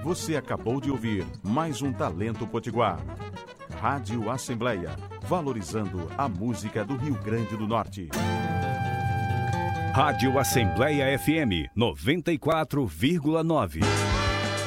Você acabou de ouvir mais um Talento Potiguar. Rádio Assembleia, valorizando a música do Rio Grande do Norte. Rádio Assembleia FM 94,9.